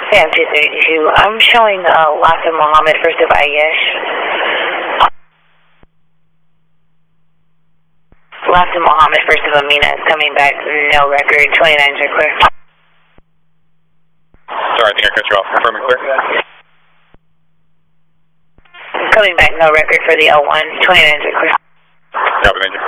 Yeah, 232. I'm showing Lafta Mohammed, first of Ayesh. Lafta Mohammed, first of Amina is coming back. No record. 29s are clear. Sorry, I think I cut you off. Confirming clear. Coming back, no record for the L1. 29s are clear. Copy, thank you.